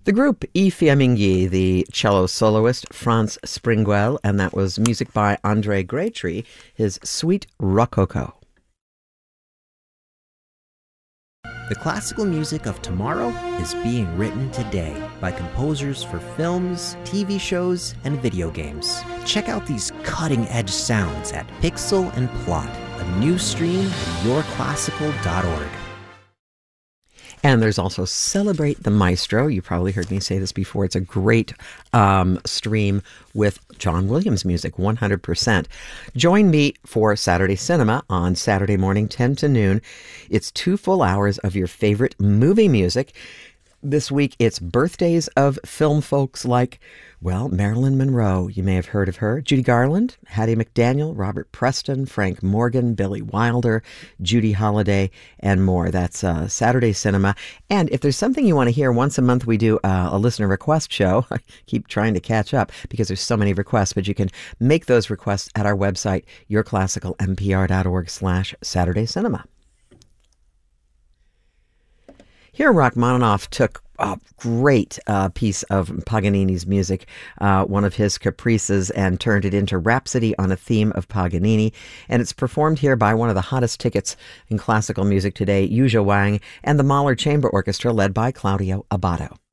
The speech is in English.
The group I Fiamminghi, the cello soloist Franz Springwell, and that was music by Andre Graytree, his Suite Rococo. The classical music of tomorrow is being written today by composers for films, TV shows, and video games. Check out these cutting-edge sounds at Pixel and Plot, a new stream at yourclassical.org. And there's also Celebrate the Maestro. You probably heard me say this before. It's a great stream with John Williams music, 100%. Join me for Saturday Cinema on Saturday morning, 10 to noon. It's 2 full hours of your favorite movie music. This week, it's birthdays of film folks like, well, Marilyn Monroe. You may have heard of her. Judy Garland, Hattie McDaniel, Robert Preston, Frank Morgan, Billy Wilder, Judy Holliday, and more. That's Saturday Cinema. And if there's something you want to hear, once a month we do a listener request show. I keep trying to catch up because there's so many requests, but you can make those requests at our website, yourclassicalmpr.org/Saturday Cinema. Here, Rachmaninoff took a great piece of Paganini's music, one of his caprices, and turned it into Rhapsody on a theme of Paganini. And it's performed here by one of the hottest tickets in classical music today, Yuzha Wang, and the Mahler Chamber Orchestra led by Claudio Abbado.